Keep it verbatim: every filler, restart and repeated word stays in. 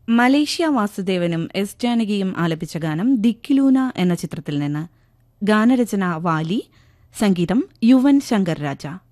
Malaysia വാസുദേവനും S ജാനകിയും ആലപിച്ച ഗാനം ദിക്കിലൂന എന്ന ചിത്രത്തിൽ നിന്ന്. ഗാനരചന വാലി, സംഗീതം യുവൻ ശങ്കർ രാജ.